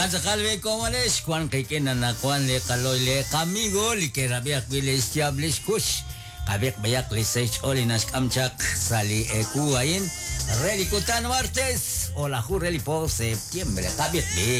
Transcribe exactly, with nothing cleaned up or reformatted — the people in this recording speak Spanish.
Kwan sa kalwe komales, kwan kay kinana kwan le kaloy le kamigo li kerabiak bile establish kush. Kabik bayak li sech olinas kamchak sali ekuain. Ready kutan martes o la jureli po septiembre. Kabik bi.